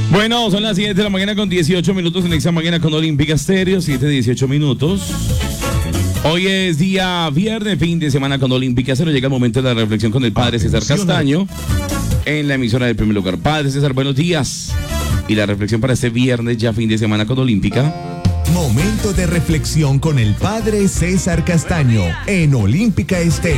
Bueno, son las 7 de la mañana con 18 minutos en Exa Mañana con Olímpica Estéreo, 7:18 minutos. Hoy es día viernes, fin de semana con Olímpica Estéreo. Llega el momento de la reflexión con el padre César Castaño en la emisora del primer lugar. Padre César, buenos días. Y la reflexión para este viernes, ya fin de semana con Olímpica. Momento de reflexión con el padre César Castaño en Olímpica Estéreo.